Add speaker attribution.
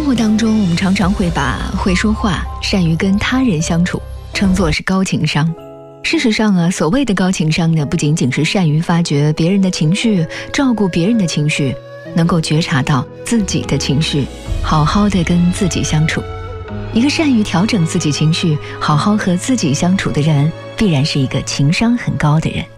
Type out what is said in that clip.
Speaker 1: 生活当中，我们常常会把会说话、善于跟他人相处称作是高情商。事实上啊，所谓的高情商呢，不仅仅是善于发掘别人的情绪，照顾别人的情绪，能够觉察到自己的情绪，好好的跟自己相处。一个善于调整自己情绪，好好和自己相处的人，必然是一个情商很高的人。